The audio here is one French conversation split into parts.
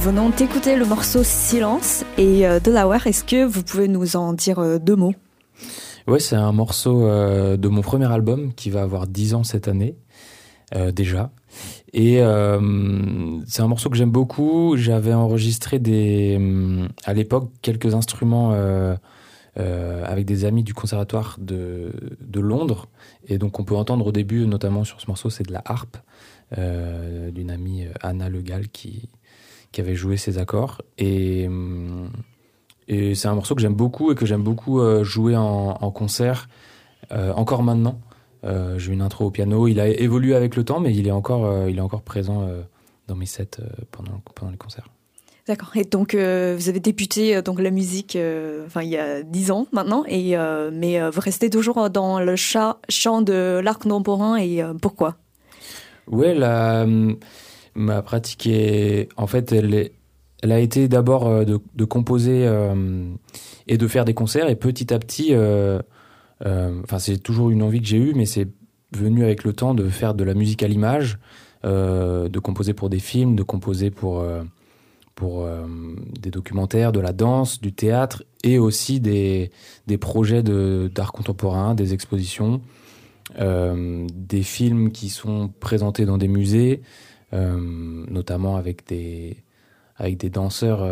venons d'écouter le morceau Silence et Delaware, est-ce que vous pouvez nous en dire 2 mots? Ouais, c'est un morceau de mon premier album qui va avoir 10 ans cette année, déjà. Et c'est un morceau que j'aime beaucoup. J'avais enregistré à l'époque quelques instruments avec des amis du conservatoire de Londres. Et donc on peut entendre au début, notamment sur ce morceau, c'est de la harpe d'une amie, Anna Legal, qui avait joué ces accords. Et c'est un morceau que j'aime beaucoup et que j'aime beaucoup jouer en concert, encore maintenant. J'ai une intro au piano. Il a évolué avec le temps, mais il est encore présent dans mes sets pendant les concerts. D'accord. Et donc, vous avez débuté donc la musique il y a 10 ans maintenant, mais vous restez toujours dans le chant de l'art contemporain, et pourquoi? Ouais, ma pratique en fait, elle a été d'abord de composer et de faire des concerts, et petit à petit, c'est toujours une envie que j'ai eue, mais c'est venu avec le temps de faire de la musique à l'image, de composer pour des films, de composer pour des documentaires, de la danse, du théâtre, et aussi des projets d'art contemporain, des expositions, des films qui sont présentés dans des musées, notamment avec des danseurs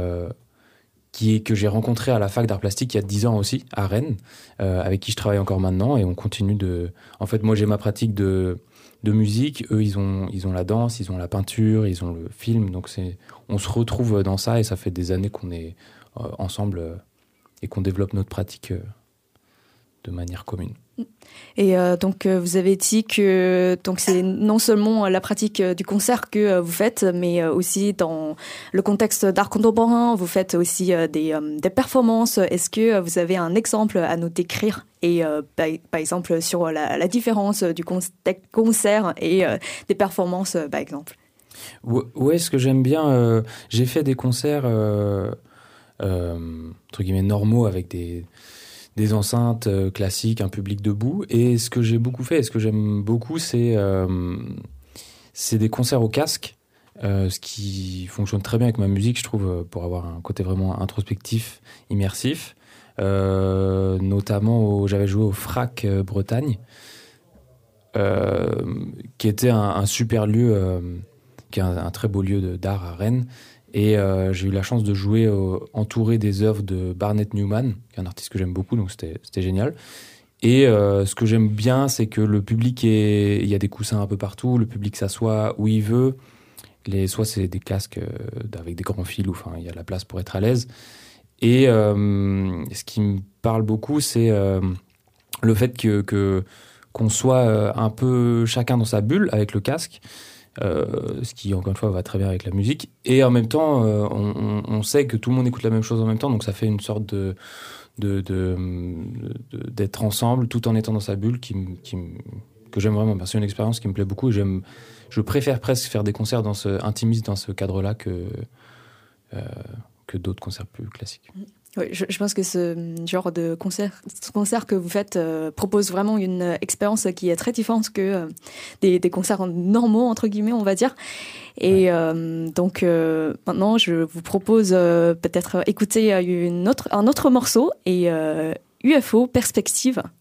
que j'ai rencontrés à la fac d'art plastique il y a 10 ans aussi, à Rennes, avec qui je travaille encore maintenant, et on continue En fait, moi, j'ai ma pratique de musique, eux, ils ont la danse, ils ont la peinture, ils ont le film, donc on se retrouve dans ça, et ça fait des années qu'on est ensemble et qu'on développe notre pratique de manière commune. Et donc vous avez dit que donc c'est non seulement la pratique du concert que vous faites, mais aussi dans le contexte d'art contemporain, vous faites aussi des performances. Est-ce que vous avez un exemple à nous décrire, et par exemple sur la différence du concert et des performances, par exemple? Ouais, ce que j'aime bien, j'ai fait des concerts entre guillemets normaux, avec des enceintes classiques, un public debout. Et ce que j'ai beaucoup fait, et ce que j'aime beaucoup, c'est des concerts au casque, ce qui fonctionne très bien avec ma musique, je trouve, pour avoir un côté vraiment introspectif, immersif. Notamment, j'avais joué au FRAC Bretagne, qui était un super lieu, qui est un très beau lieu d'art à Rennes. Et j'ai eu la chance de jouer entouré des œuvres de Barnett Newman, qui est un artiste que j'aime beaucoup, donc c'était génial. Et ce que j'aime bien, c'est que le public il y a des coussins un peu partout, le public s'assoit où il veut. Soit c'est des casques avec des grands fils, il y a la place pour être à l'aise. Et ce qui me parle beaucoup, c'est le fait qu'on soit un peu chacun dans sa bulle avec le casque. Ce qui, encore une fois, va très bien avec la musique. Et en même temps, on sait que tout le monde écoute la même chose en même temps, donc ça fait une sorte d'être ensemble tout en étant dans sa bulle que j'aime vraiment. C'est une expérience qui me plaît beaucoup, et je préfère presque faire des concerts intimistes dans ce cadre-là que d'autres concerts plus classiques. Oui, je pense que ce genre de concert que vous faites propose vraiment une expérience qui est très différente que des concerts normaux, entre guillemets, on va dire. Et donc maintenant, je vous propose peut-être écouter un autre morceau, et UFO Perspective.